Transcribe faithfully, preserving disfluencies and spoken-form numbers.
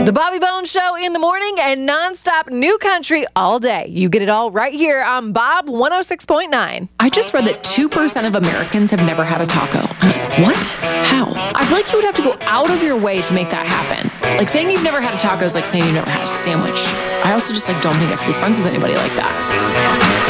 The Bobby Bones Show in the morning and nonstop new country all day. You get it all right here on Bob one oh six point nine. I just read that two percent of Americans have never had a taco. I'm like, what? How? I feel like you would have to go out of your way to make that happen. Like saying you've never had a taco is like saying you've never had a sandwich. I also just like don't think I could be friends with anybody like that.